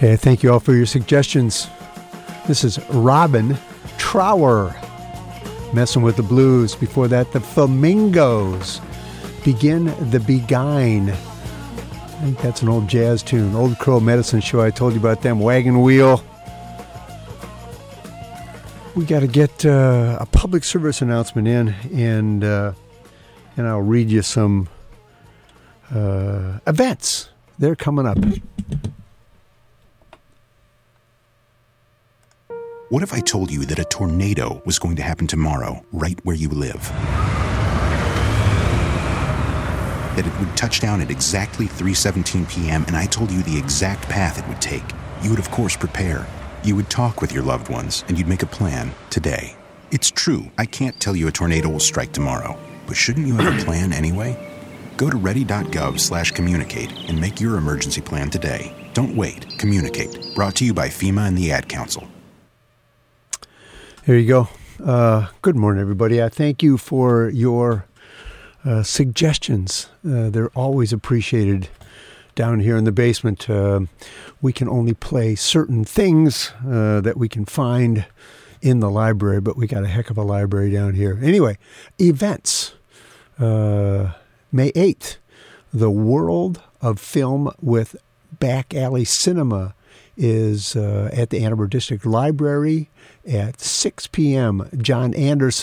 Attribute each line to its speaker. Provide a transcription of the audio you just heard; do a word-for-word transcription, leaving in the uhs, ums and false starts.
Speaker 1: Hey, thank you all for your suggestions. This is Robin Trower, Messing with the Blues. Before that, the Flamingos, Begin the Beguine. I think that's an old jazz tune. Old Crow Medicine Show, I told you about them. Wagon Wheel. We got to get uh, a public service announcement in, and uh, and I'll read you some uh, events. They're coming up.
Speaker 2: What if I told you that a tornado was going to happen tomorrow, right where you live? That it would touch down at exactly three seventeen p.m., and I told you the exact path it would take. You would, of course, prepare. You would talk with your loved ones, and you'd make a plan today. It's true, I can't tell you a tornado will strike tomorrow, but shouldn't you have a plan anyway? Go to ready.gov slash communicate and make your emergency plan today. Don't wait. Communicate. Brought to you by FEMA and the Ad Council.
Speaker 1: There you go. Uh, good morning, everybody. I thank you for your uh, suggestions. Uh, they're always appreciated down here in the basement. Uh, we can only play certain things uh, that we can find in the library, but we got a heck of a library down here. Anyway, events. Uh, May eighth, the World of Film with Back Alley Cinema is uh, at the Ann Arbor District Library at six p.m. John Anderson